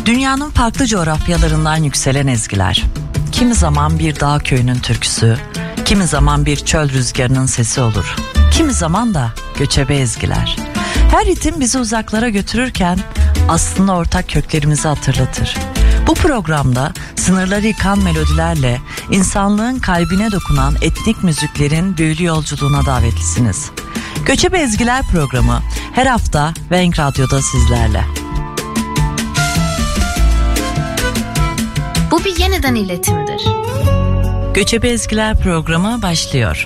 Dünyanın farklı coğrafyalarından yükselen ezgiler. Kimi zaman bir dağ köyünün türküsü, kimi zaman bir çöl rüzgarının sesi olur. Kimi zaman da göçebe ezgiler. Her ritim bizi uzaklara götürürken aslında ortak köklerimizi hatırlatır. Bu programda sınırları yıkan melodilerle insanlığın kalbine dokunan etnik müziklerin büyülü yolculuğuna davetlisiniz. Göçebe Ezgiler programı her hafta Venk Radyo'da sizlerle. Bu bir yeniden iletimdir. Göçebe Ezgiler programı başlıyor.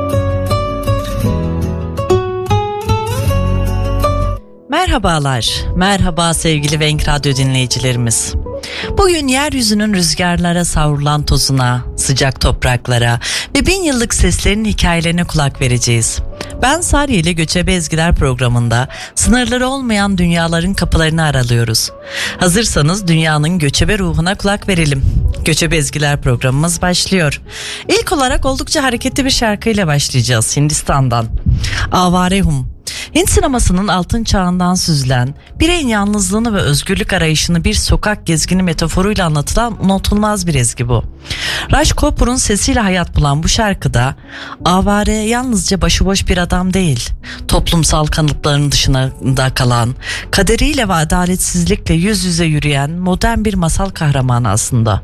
Merhabalar, merhaba sevgili Venk Radyo dinleyicilerimiz. Bugün yeryüzünün rüzgarlara savrulan tozuna, sıcak topraklara ve 1000 yıllık seslerin hikayelerine kulak vereceğiz. Ben Sariye ile Göçebe Ezgiler programında sınırları olmayan dünyaların kapılarını aralıyoruz. Hazırsanız dünyanın göçebe ruhuna kulak verelim. Göçebe Ezgiler programımız başlıyor. İlk olarak oldukça hareketli bir şarkıyla başlayacağız Hindistan'dan. Avarehum. Hint sinemasının altın çağından süzülen, bireyin yalnızlığını ve özgürlük arayışını bir sokak gezgini metaforuyla anlatılan unutulmaz bir ezgi bu. Raj Kapoor'un sesiyle hayat bulan bu şarkıda avare yalnızca başıboş bir adam değil, toplumsal kalıpların dışında kalan, kaderiyle ve adaletsizlikle yüz yüze yürüyen modern bir masal kahramanı aslında.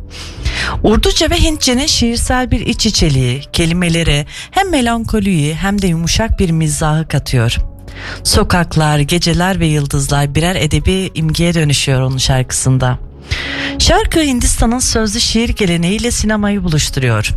Urduca ve Hintçe'nin şiirsel bir iç içeliği, kelimelere hem melankoliyi hem de yumuşak bir mizahı katıyor. Sokaklar, geceler ve yıldızlar birer edebi imgeye dönüşüyor onun şarkısında. Şarkı Hindistan'ın sözlü şiir geleneğiyle sinemayı buluşturuyor.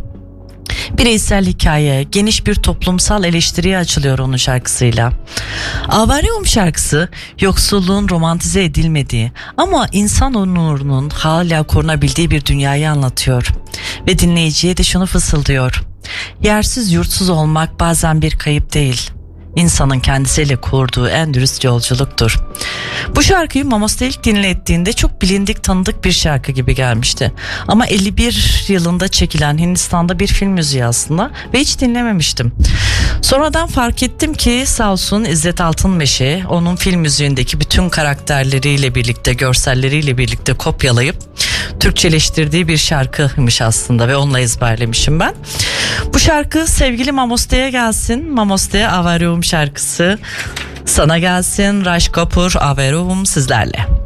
Bireysel hikaye, geniş bir toplumsal eleştiriye açılıyor onun şarkısıyla. Avarehum şarkısı yoksulluğun romantize edilmediği ama insan onurunun hala korunabildiği bir dünyayı anlatıyor. Ve dinleyiciye de şunu fısıldıyor: yersiz yurtsuz olmak bazen bir kayıp değil, İnsanın kendisiyle kurduğu en dürüst yolculuktur. Bu şarkıyı Mamos'ta ilk dinlettiğinde çok bilindik, tanıdık bir şarkı gibi gelmişti. Ama 51 yılında çekilen Hindistan'da bir film müziği aslında ve hiç dinlememiştim. Sonradan fark ettim ki sağ olsun İzzet Altınmeşe onun film müziğindeki bütün karakterleriyle birlikte, görselleriyle birlikte kopyalayıp Türkçeleştirdiği bir şarkıymış aslında ve onunla ezberlemişim ben. Bu şarkı sevgili Mamos'ta'ya gelsin. Mamos'ta'ya Avarehum şarkısı sana gelsin. Raj Kapoor, Avarehum sizlerle.